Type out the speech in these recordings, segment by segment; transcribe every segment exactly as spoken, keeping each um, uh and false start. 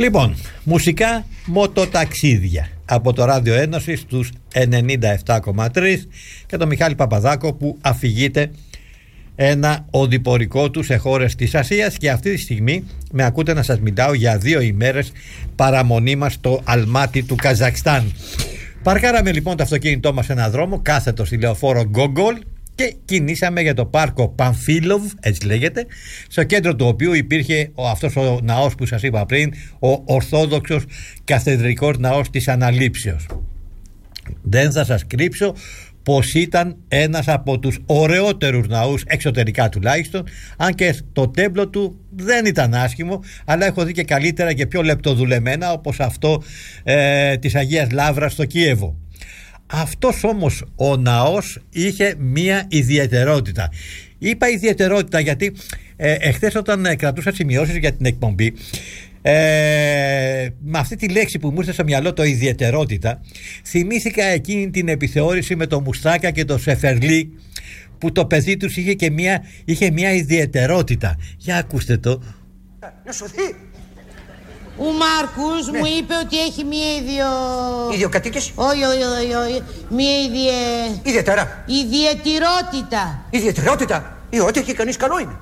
Λοιπόν, μουσικά μοτοταξίδια από το Ράδιο Ένωση στους ενενήντα επτά κόμμα τρία και τον Μιχάλη Παπαδάκο που αφηγείται ένα οδηπορικό του σε χώρες της Ασίας, και αυτή τη στιγμή με ακούτε να σας μιλάω για δύο ημέρες παραμονή μας στο Αλμάτι του Καζακστάν. Παρκάραμε λοιπόν το αυτοκίνητό μας σε έναν δρόμο κάθετο στη λεωφόρο Γκόγκολ και κινήσαμε για το πάρκο Παμφίλοβ, έτσι λέγεται, στο κέντρο του οποίου υπήρχε ο, αυτός ο ναός που σας είπα πριν, ο Ορθόδοξος Καθεδρικός Ναός της Αναλήψεως. Δεν θα σας κρύψω πως ήταν ένας από τους ωραιότερους ναούς, εξωτερικά τουλάχιστον, αν και το τέμπλο του δεν ήταν άσχημο, αλλά έχω δει και καλύτερα και πιο λεπτοδουλεμένα, όπως αυτό ε, της Αγίας Λαύρας στο Κίεβο. Αυτός όμως ο ναός είχε μία ιδιαιτερότητα. Είπα ιδιαιτερότητα γιατί ε, εχθές όταν ε, κρατούσα σημειώσεις για την εκπομπή, Ε, με αυτή τη λέξη που μου ήρθε στο μυαλό, το ιδιαιτερότητα, θυμήθηκα εκείνη την επιθεώρηση με το Μουστάκα και το Σεφερλί, που το παιδί τους είχε και μια, είχε μια ιδιαιτερότητα. Για ακούστε το. Να σου δει. Ο Μάρκους ναι. μου είπε ότι έχει μια ιδιο... Ιδιοκατοίκηση. Όχι, όχι, όχι, όχι. Μια ιδιαι... Ιδιαίτερα. Ιδιαιτερότητα. Ιδιαιτερότητα. Ή ό,τι έχει κανείς καλό είναι.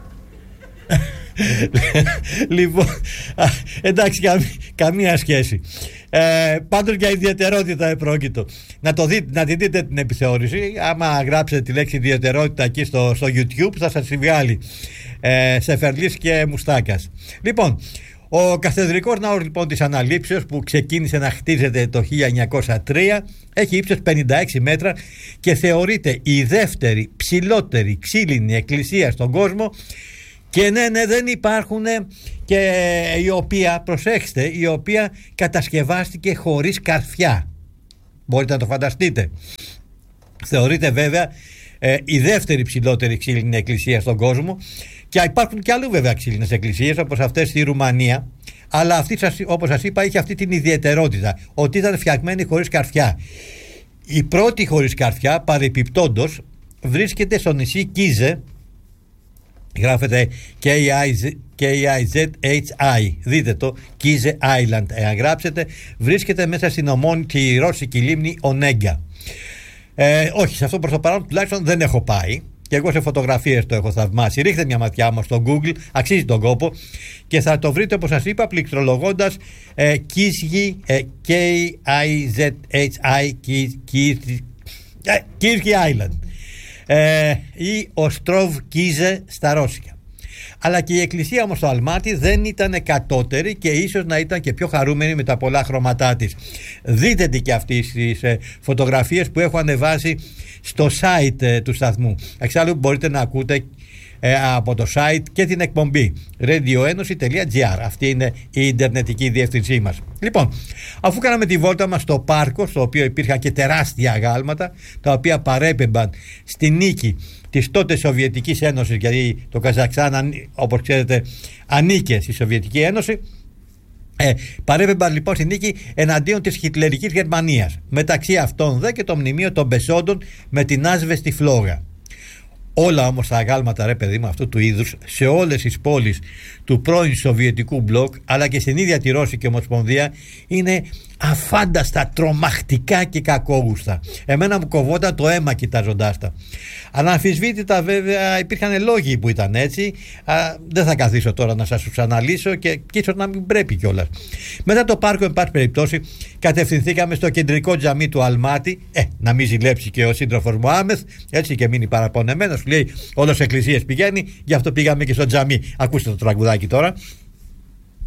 Λοιπόν, α, εντάξει, καμ, καμία σχέση. ε, Πάντως για ιδιαιτερότητα επρόκειτο. Να, το δείτε, να τη δείτε την επιθεώρηση. Άμα γράψετε τη λέξη ιδιαιτερότητα εκεί στο, στο YouTube, θα σας βγάλει ε, Σεφερλής και Μουστάκας. Λοιπόν, ο Καθεδρικός Ναός λοιπόν της Αναλήψεως, που ξεκίνησε να χτίζεται το χίλια εννιακόσια τρία, έχει ύψος πενήντα έξι μέτρα και θεωρείται η δεύτερη ψηλότερη ξύλινη εκκλησία στον κόσμο. Και ναι, ναι, δεν υπάρχουν, και η οποία, προσέξτε, η οποία κατασκευάστηκε χωρίς καρφιά. Μπορείτε να το φανταστείτε. Θεωρείται βέβαια ε, η δεύτερη ψηλότερη ξύλινη εκκλησία στον κόσμο, και υπάρχουν και αλλού βέβαια ξύλινες εκκλησίες όπως αυτές στη Ρουμανία, αλλά αυτή, όπως σας είπα, είχε αυτή την ιδιαιτερότητα ότι ήταν φτιαγμένη χωρίς καρφιά. Η πρώτη χωρίς καρφιά, παρεπιπτόντως, βρίσκεται στο νησί Κίζε. Γράφεται κέι άι ζετ έιτς άι. Δείτε το, Κίζε Island. Εάν γράψετε, βρίσκεται μέσα στην ομόνη ρώσικη λίμνη Ονέγκα. Ε, όχι, σε αυτό προς το παρόν τουλάχιστον δεν έχω πάει. Και εγώ σε φωτογραφίες το έχω θαυμάσει. Ρίχτε μια ματιά όμως στο Google, αξίζει τον κόπο, και θα το βρείτε όπως σας είπα πληκτρολογώντας ε, Κίζγι, ε, κέι άι ζετ έιτς άι, Κίζγι Island. Ε, ή Οστρόβ Κίζε στα ρώσικα. Αλλά και η εκκλησία όμως στο Αλμάτι δεν ήταν κατώτερη και ίσως να ήταν και πιο χαρούμενη με τα πολλά χρώματά της. Δείτε τι και αυτές τις ε, φωτογραφίες που έχω ανεβάσει στο site ε, του σταθμού. Εξάλλου μπορείτε να ακούτε ε, από το site και την εκπομπή radioenosi τελεία gr. Αυτή είναι η ιντερνετική διεύθυνσή μας. Λοιπόν, αφού κάναμε τη βόλτα μας στο πάρκο, στο οποίο υπήρχαν και τεράστια αγάλματα, τα οποία παρέπεμπαν στη νίκη της τότε Σοβιετικής Ένωσης, γιατί το Καζακστάν, όπως ξέρετε, ανήκε στη Σοβιετική Ένωση, ε, παρέπεμπαν λοιπόν στη νίκη εναντίον της χιτλερικής Γερμανίας. Μεταξύ αυτών δε και το μνημείο των Μπεσόντων με την άσβεστη φλόγα. Όλα όμως τα αγάλματα, ρε παιδί μου, αυτού του είδους σε όλες τις πόλεις του πρώην Σοβιετικού μπλοκ, αλλά και στην ίδια τη Ρώσικη Ομοσπονδία, είναι αφάνταστα, τρομακτικά και κακόγουστα. Εμένα μου κοβόταν το αίμα κοιτάζοντάς τα. Αναμφισβήτητα βέβαια υπήρχαν λόγοι που ήταν έτσι. Α, δεν θα καθίσω τώρα να σας τους αναλύσω, και, και ίσως να μην πρέπει κιόλας. Μετά το πάρκο, εν πάση περιπτώσει, κατευθυνθήκαμε στο κεντρικό τζαμί του Αλμάτι. Ε, να μην ζηλέψει και ο σύντροφος μου Άμεθ, έτσι, και μείνει παραπονεμένος. Λέει όλος εκκλησίες πηγαίνει, γι' αυτό πήγαμε και στο τζαμί. Ακούστε το τραγουδάκι τώρα.